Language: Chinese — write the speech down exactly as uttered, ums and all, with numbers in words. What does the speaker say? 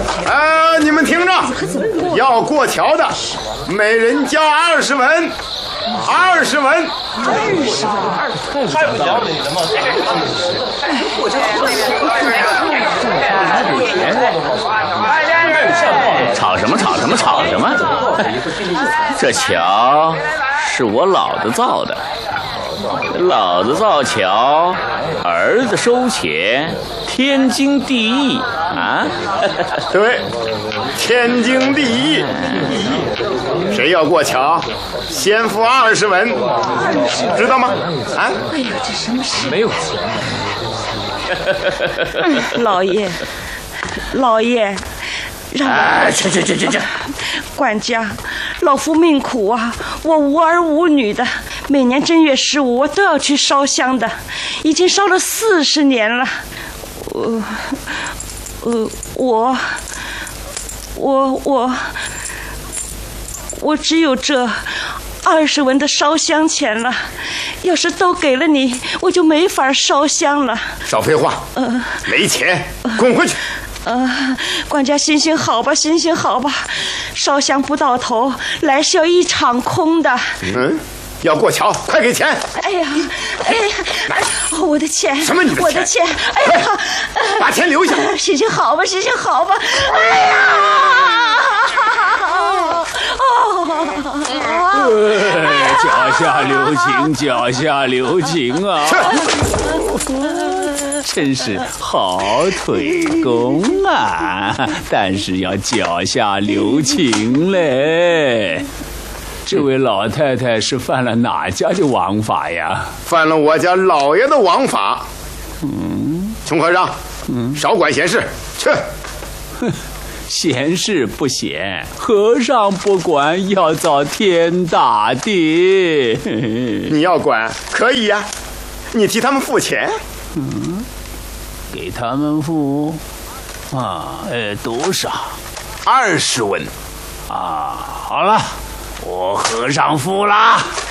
啊，你们听着，要过桥的，每人交二十文，二十文， 二十文，太不讲理了嘛！我这吵什么吵什么吵什么？这桥是我老子造的，老子造桥，儿子收钱，天经地义啊！ 对，天经地义。谁要过桥，先付二十文，知道吗？啊！ 哎呀，这什么事？ 没有钱。 嗯，老爷，老爷，让哎，去去去去去！ 管家，老夫命苦啊，我无儿无女的，每年正月十五我都要去烧香的，已经烧了四十年了。呃，呃，我，我我我只有这二十文的烧香钱了，要是都给了你，我就没法烧香了。 少废话， 呃， 没钱，滚回去。 呃，管家行行好吧，行行好吧，烧香不到头，来是要一场空的。 嗯，要过桥，快给钱！ 哎呀，哎呀，哎我的钱！ 什么你的钱？ 我的钱！哎呀， 把钱留下。 行行好吧，行行好吧。哎呀！ 脚下留情，脚下留情啊！真是好腿功啊！但是要脚下留情嘞。这位老太太是犯了哪家的王法呀？ 犯了我家老爷的王法。嗯，穷和尚，嗯，少管闲事，去。 哼。闲事不闲，和尚不管要遭天打的。 你要管可以呀、啊，你替他们付钱。 嗯，给他们付啊？呃，多少？二十文。啊，好了，我和尚付了。